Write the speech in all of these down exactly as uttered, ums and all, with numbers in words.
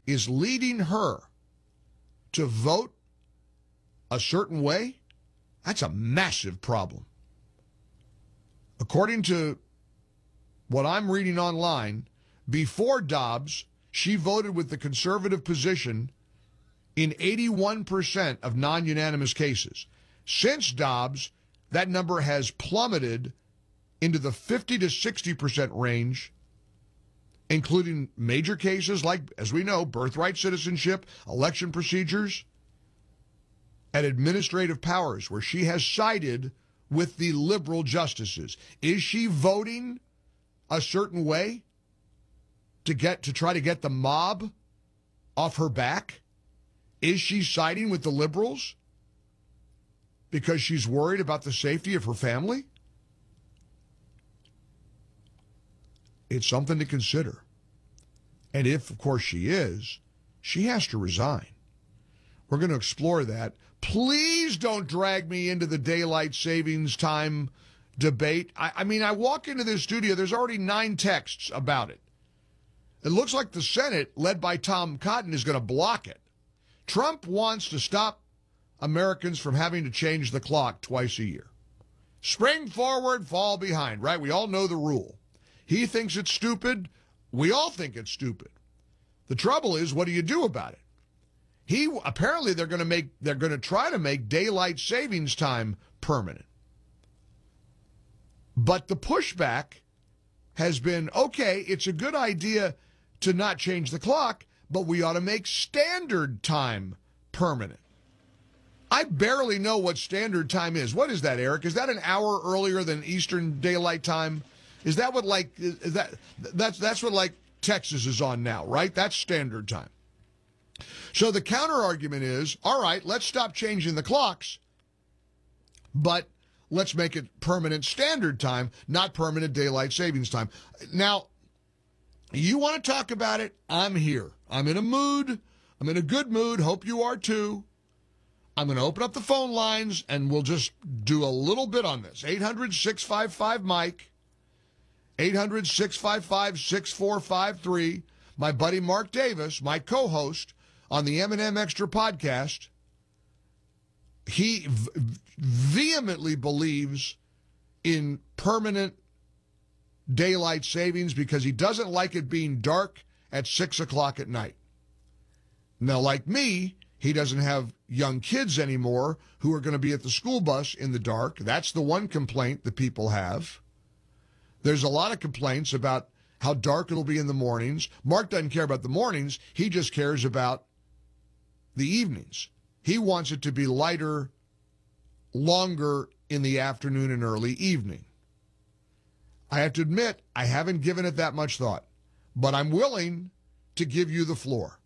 is leading her to vote a certain way, that's a massive problem. According to what I'm reading online, before Dobbs, she voted with the conservative position in eighty-one percent of non-unanimous cases. Since Dobbs, that number has plummeted into the fifty to sixty percent range, including major cases like, as we know, birthright citizenship, election procedures, and administrative powers, where she has sided with the liberal justices. Is she voting a certain way to get to try to get the mob off her back? Is she siding with the liberals because she's worried about the safety of her family? It's something to consider. And if, of course, she is, she has to resign. We're going to explore that. Please don't drag me into the daylight savings time debate. I, I mean, I walk into this studio, there's already nine texts about it. It looks like the Senate, led by Tom Cotton, is going to block it. Trump wants to stop Americans from having to change the clock twice a year. Spring forward, fall behind, right? We all know the rule. He thinks it's stupid. We all think it's stupid. The trouble is, what do you do about it? He apparently they're going to make they're going to try to make daylight savings time permanent. But the pushback has been, okay, it's a good idea to not change the clock, but we ought to make standard time permanent. I barely know what standard time is. What is that, Eric? Is that an hour earlier than Eastern Daylight Time? Is that what like is that that's that's what like Texas is on now, right? That's standard time. So the counter argument is, all right, let's stop changing the clocks, but let's make it permanent standard time, not permanent daylight savings time. Now, you want to talk about it? I'm here. I'm in a mood. I'm in a good mood. Hope you are too. I'm going to open up the phone lines, and we'll just do a little bit on this. eight hundred, six five five, Mike. eight hundred, six five five, six four five three. My buddy Mark Davis, my co-host on the M and M Extra podcast, he v- vehemently believes in permanent daylight savings because he doesn't like it being dark at six o'clock at night. Now, like me, he doesn't have young kids anymore who are going to be at the school bus in the dark. That's the one complaint that people have. There's a lot of complaints about how dark it'll be in the mornings. Mark doesn't care about the mornings. He just cares about the evenings. He wants it to be lighter, longer in the afternoon and early evening. I have to admit, I haven't given it that much thought, but I'm willing to give you the floor.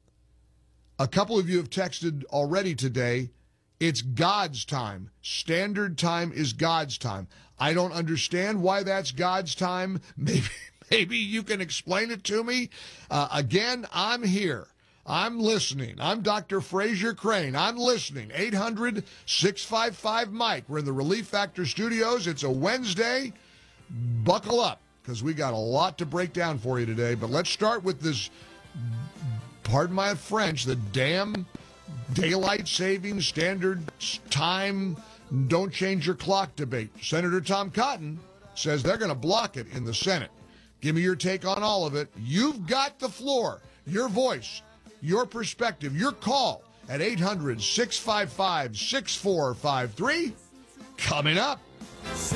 A couple of you have texted already today. It's God's time. Standard time is God's time. I don't understand why that's God's time. Maybe, maybe you can explain it to me. Uh, again, I'm here. I'm listening. I'm Doctor Fraser Crane. I'm listening. eight hundred, six five five, Mike. We're in the Relief Factor studios. It's a Wednesday. Buckle up, because we got a lot to break down for you today. But let's start with this, pardon my French, the damn daylight savings standard time, don't change your clock debate. Senator Tom Cotton says they're going to block it in the Senate. Give me your take on all of it. You've got the floor, your voice, your perspective, your call at eight hundred, six five five, six four five three. Coming up.